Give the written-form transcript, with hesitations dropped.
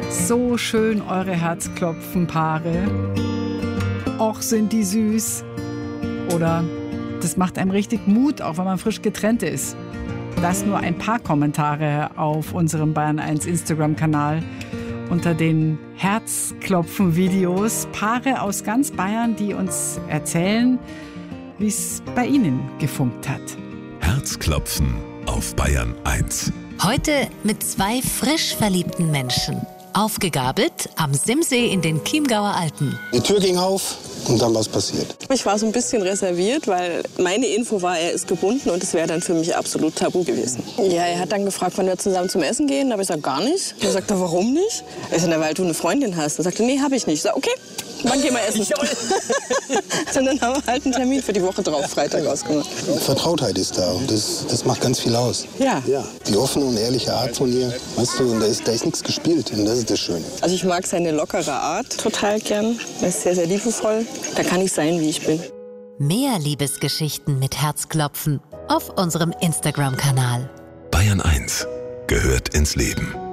So schön eure Herzklopfen-Paare. Och, sind die süß. Oder das macht einem richtig Mut, auch wenn man frisch getrennt ist. Das nur ein paar Kommentare auf unserem Bayern 1 Instagram-Kanal unter den Herzklopfen-Videos. Paare aus ganz Bayern, die uns erzählen, wie es bei ihnen gefunkt hat. Herzklopfen auf Bayern 1. Heute mit 2 frisch verliebten Menschen. Aufgegabelt am Simsee in den Chiemgauer Alpen. Die Tür ging auf und dann was passiert. Ich war so ein bisschen reserviert, weil meine Info war, er ist gebunden und es wäre dann für mich absolut tabu gewesen. Ja, er hat dann gefragt, wann wir zusammen zum Essen gehen. Da habe ich gesagt, gar nicht. Er sagte, warum nicht? Ich sagte, weil du eine Freundin hast. Er sagte, nee, habe ich nicht. Ich sagte, okay, wann gehen wir essen? Und dann haben wir halt einen Termin für die Woche drauf, Freitag, ausgemacht. Vertrautheit ist da und das macht ganz viel aus. Ja. Die offene und ehrliche Art von ihr, weißt du, und da ist nichts gespielt und das ist das Schöne. Also ich mag seine lockere Art total gern. Er ist sehr, sehr liebevoll. Da kann ich sein, wie ich bin. Mehr Liebesgeschichten mit Herzklopfen auf unserem Instagram-Kanal. Bayern 1 gehört ins Leben.